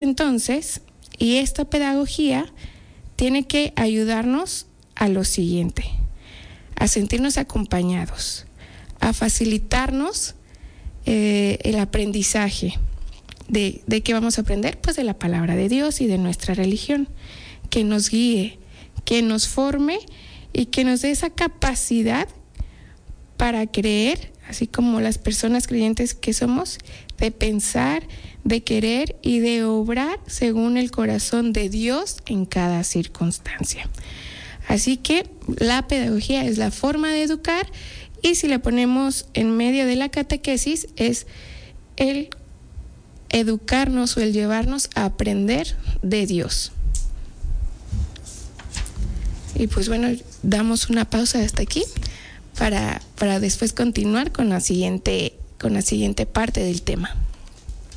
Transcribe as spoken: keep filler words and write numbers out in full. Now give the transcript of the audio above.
entonces, y esta pedagogía tiene que ayudarnos a lo siguiente: a sentirnos acompañados, a facilitarnos eh, el aprendizaje. ¿De, ¿De qué vamos a aprender? Pues de la palabra de Dios y de nuestra religión, que nos guíe, que nos forme y que nos dé esa capacidad para creer, así como las personas creyentes que somos, de pensar, de querer y de obrar según el corazón de Dios en cada circunstancia. Así que la pedagogía es la forma de educar, y si la ponemos en medio de la catequesis es el educarnos o el llevarnos a aprender de Dios. Y pues bueno, damos una pausa hasta aquí para, para después continuar con la siguiente, con la siguiente parte del tema.